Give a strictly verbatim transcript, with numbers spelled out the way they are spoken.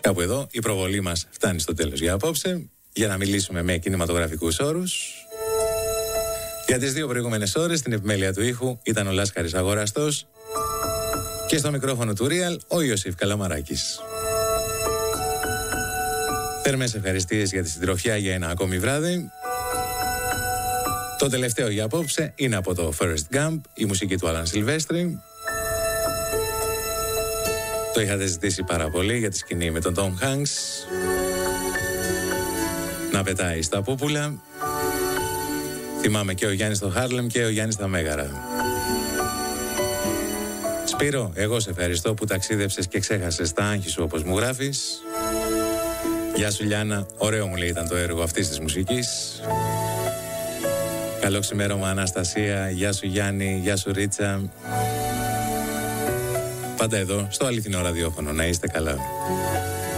Κάπου εδώ η προβολή μας φτάνει στο τέλος για απόψε, για να μιλήσουμε με κινηματογραφικούς όρους. Για τις δύο προηγούμενες ώρες στην επιμέλεια του ήχου ήταν ο Λάσκαρης Αγοραστός και στο μικρόφωνο του Real ο Ιωσήφ Καλαμαράκης. Θερμές ευχαριστίες για τη συντροφιά για ένα ακόμη βράδυ. Το τελευταίο για απόψε είναι από το Forrest Gump, η μουσική του Άλαν Σιλβέστρη. Το είχατε ζητήσει πάρα πολύ για τη σκηνή με τον Tom Hanks να πετάει στα πούπουλα. Θυμάμαι και ο Γιάννης στο Χάρλεμ και ο Γιάννης στα Μέγαρα. Σπύρο, εγώ σε ευχαριστώ που ταξίδεψες και ξέχασες τα άγχη σου όπως μου γράφεις. Γεια σου Λιάννα, ωραίο μου λέει ήταν το έργο αυτής της μουσικής. Καλό ξημέρωμα Αναστασία, γεια σου Γιάννη, γεια σου Ρίτσα. Πάντα εδώ στο αληθινό ραδιόφωνο, να είστε καλά.